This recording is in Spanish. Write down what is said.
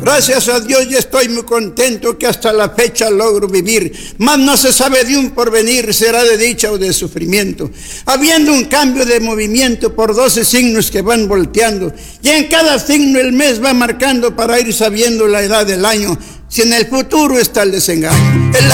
Gracias a Dios ya estoy muy contento que hasta la fecha logro vivir, mas no se sabe de un porvenir, será de dicha o de sufrimiento. Habiendo un cambio de movimiento por 12 signos que van volteando, y en cada signo el mes va marcando para ir sabiendo la edad del año, si en el futuro está el desengaño. El